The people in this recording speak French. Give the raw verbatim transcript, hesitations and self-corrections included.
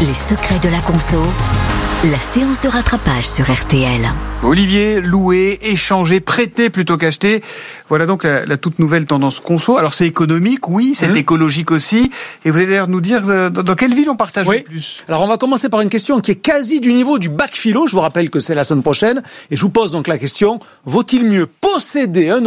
Les secrets de la conso, la séance de rattrapage sur R T L. Olivier, louer, échanger, prêter plutôt qu'acheter. Voilà donc la, la toute nouvelle tendance conso. Alors c'est économique, oui, c'est mmh. écologique aussi. Et vous allez d'ailleurs nous dire euh, dans, dans quelle ville on partage oui. le plus. Alors on va commencer par une question qui est quasi du niveau du bac philo. Je vous rappelle que c'est la semaine prochaine. Et je vous pose donc la question, vaut-il mieux posséder un